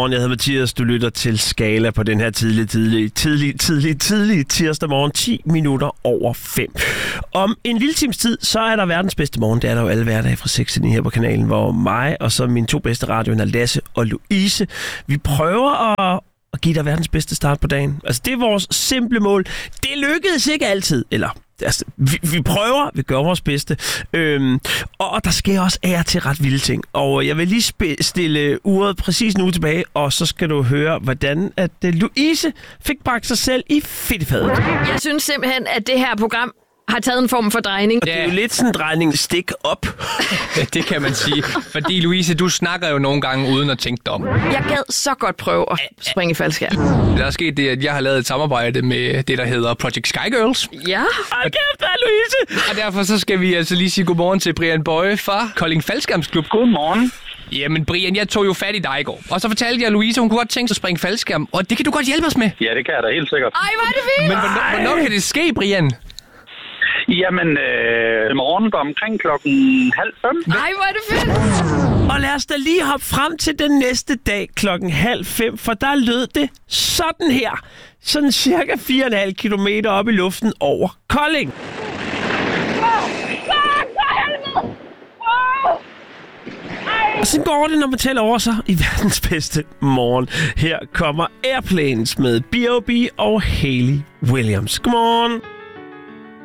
Godmorgen, jeg hedder Mathias. Du lytter til Skala på den her tidlige tirsdag morgen, 10 minutter over 5. Om en lille times tid, så er der verdens bedste morgen. Det er der jo alle hverdage fra 6 til 9 her på kanalen, hvor mig og så mine to bedste radioer, Lasse og Louise, vi prøver at give dig verdens bedste start på dagen. Altså, det er vores simple mål. Det lykkedes ikke altid, eller... Altså, vi prøver, vi gør vores bedste, og der sker også af til ret vilde ting. Og jeg vil lige stille uret præcis nu tilbage, og så skal du høre, hvordan at Louise fik bragt sig selv i fedtefadet. Jeg synes simpelthen, at det her program har taget en form for drejning. Det er jo lidt sådan en drejning stik op. Det kan man sige. Fordi Louise, du snakker jo nogle gange uden at tænke dig om. Jeg gad så godt prøve at springe i faldskærm. Der er sket det, at jeg har lavet et samarbejde med det, der hedder Project Sky Girls. Ja. Hold kæft, Louise! Og derfor så skal vi altså lige sige godmorgen til Brian Bøje fra Kolding Faldskærmsklub. Godmorgen. Jamen Brian, jeg tog jo fat i dig i går. Og så fortalte jeg Louise, hun kunne godt tænke sig at springe faldskærm. Og det kan du godt hjælpe os med. Ja, det kan jeg da helt sikkert. Ej, hvor er det fint! Men hvornår kan det ske, Brian? Jamen, morgen går omkring 4:30. Ej, hvor er det fedt! Og lad os da lige hoppe frem til den næste dag 4:30, for der lød det sådan her. Sådan cirka 4,5 kilometer op i luften over Kolding. Og så går det, når man tæller over sig i verdens bedste morgen. Her kommer Airplanes med B.O.B. og Hayley Williams. Godmorgen.